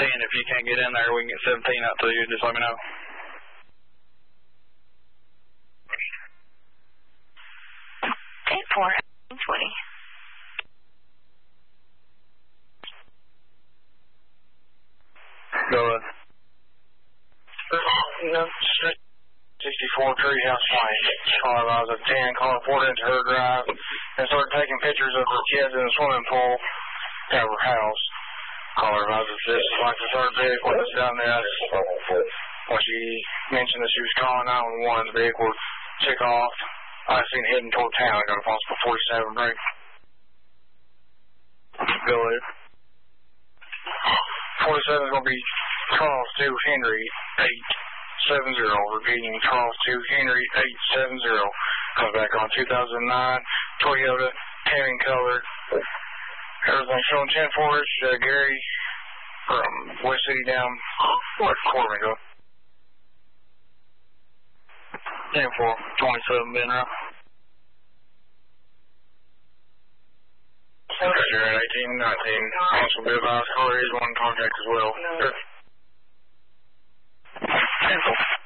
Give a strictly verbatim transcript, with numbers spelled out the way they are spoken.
seventeen. If you can't get in there, we can get seventeen out to you. Just let me know. eight four twenty. Go ahead. No, sixty-four Treehouse Lane. Caller I was at ten, calling Ford into her drive, and started taking pictures of her kids in the swimming pool at her house. Caller I was at this, like the third vehicle that's down there. When she mentioned that she was calling nine one one, the vehicle took off. I seen it heading toward town. I got a possible forty-seven break. Go ahead. forty-seven is going to be Charles two Henry eight seven zero. Repeating, Charles two Henry eight seven zero. Comes back on two thousand nine Toyota, tanning color. Everything showing ten four. Uh, Gary from West City down. Where'd Corbin go? ten four twenty-seven Ben Row. Okay, you're at eighteen nineteen. Also be advised, caller is one contact as well. No. ten four.